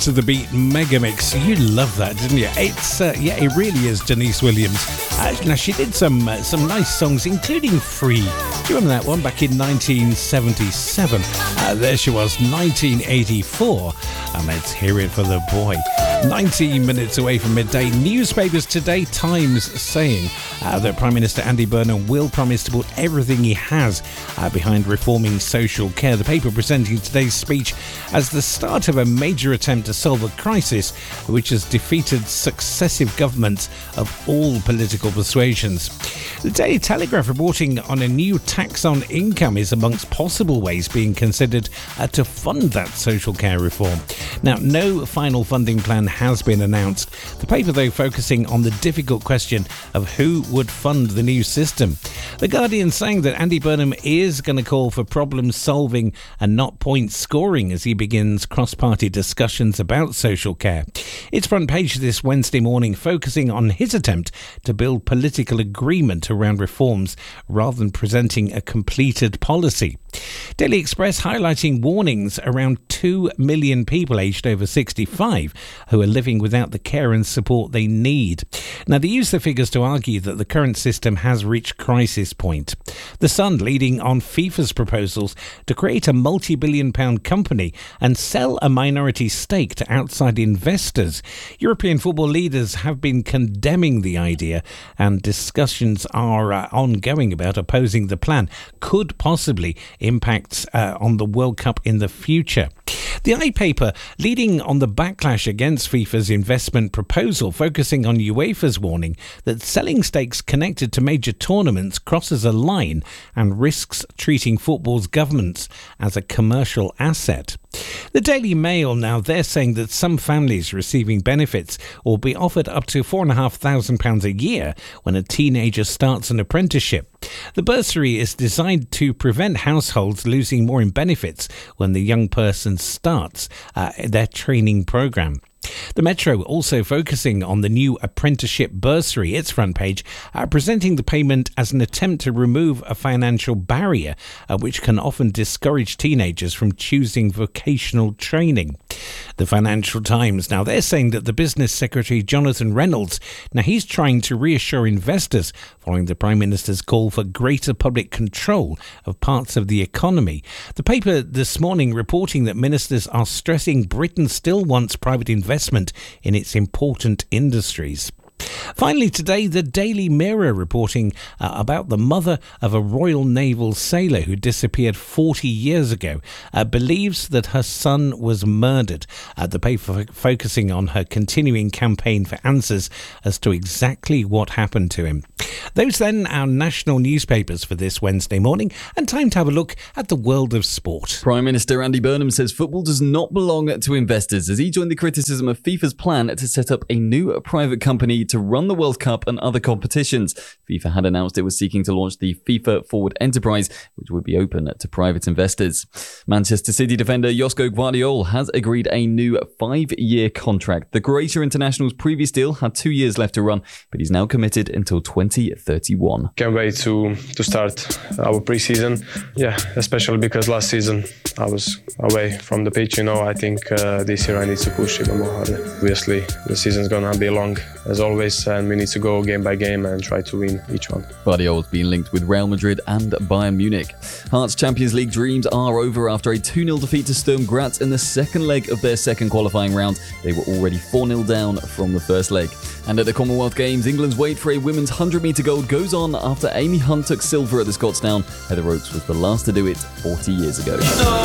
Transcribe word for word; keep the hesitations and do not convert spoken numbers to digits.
to the Beat Mega Mix. You love that, didn't you? It's uh, yeah, it really is Denise Williams. Uh, now she did some uh, some nice songs, including Free. Do you remember that one back in nineteen seventy-seven? Uh, there she was, nineteen eighty-four, and let's hear it for the boy. nineteen minutes away from midday. Newspapers today, Times saying uh, that Prime Minister Andy Burnham will promise to put everything he has uh, behind reforming social care. The paper presenting today's speech as the start of a major attempt to solve a crisis which has defeated successive governments of all political persuasions. The Daily Telegraph reporting on a new tax on income is amongst possible ways being considered uh, to fund that social care reform. Now, no final funding plan has been announced. The paper, though, focusing on the difficult question of who would fund the new system. The Guardian saying that Andy Burnham is going to call for problem solving and not point scoring as he begins cross-party discussions about social care. Its front page this Wednesday morning focusing on his attempt to build political agreement around reforms rather than presenting a completed policy. Daily Express highlighting warnings around two million people aged over sixty-five who are living without the care and support they need. Now, they use the figures to argue that the current system has reached crisis point. The Sun leading on FIFA's proposals to create a multi-billion pound company and sell a minority stake to outside investors. European football leaders have been condemning the idea, and discussions are uh, ongoing about opposing the plan. Could possibly impact uh, on the World Cup in the future. The I paper leading on the backlash against FIFA's investment proposal, focusing on UEFA's warning that selling stakes connected to major tournaments crosses a line and risks treating football's governance as a commercial asset. The Daily Mail now, they're saying that some families receiving benefits will be offered up to four thousand five hundred pounds a year when a teenager starts an apprenticeship. The bursary is designed to prevent households losing more in benefits when the young person starts uh, their training programme. The Metro also focusing on the new apprenticeship bursary, its front page, uh, presenting the payment as an attempt to remove a financial barrier uh, which can often discourage teenagers from choosing vocational training. The Financial Times, now they're saying that the Business Secretary Jonathan Reynolds, now he's trying to reassure investors following the Prime Minister's call for greater public control of parts of the economy. The paper this morning reporting that ministers are stressing Britain still wants private investment in its important industries. Finally today, the Daily Mirror reporting uh, about the mother of a Royal Naval sailor who disappeared forty years ago, uh, believes that her son was murdered. Uh, the paper f- focusing on her continuing campaign for answers as to exactly what happened to him. Those then our national newspapers for this Wednesday morning, and time to have a look at the world of sport. Prime Minister Andy Burnham says football does not belong to investors as he joined the criticism of FIFA's plan to set up a new private company to run the World Cup and other competitions. FIFA had announced it was seeking to launch the FIFA Forward Enterprise, which would be open to private investors. Manchester City defender Josko Gvardiol has agreed a new five-year contract. The Croatia international's previous deal had two years left to run, but he's now committed until twenty thirty-one. Can't wait to, to start our pre-season. Yeah, especially because last season I was away from the pitch. You know, I think uh, this year I need to push even more harder. Obviously, the season's gonna be long as always, and we need to go game by game and try to win each one. Gvardiol's been linked with Real Madrid and Bayern Munich. Hearts Champions League dreams are over after a two nil defeat to Sturm Graz in the second leg of their second qualifying round. They were already four nil down from the first leg. And at the Commonwealth Games, England's wait for a women's one hundred metre gold goes on after Amy Hunt took silver at the Scotstown. Heather Oakes was the last to do it forty years ago.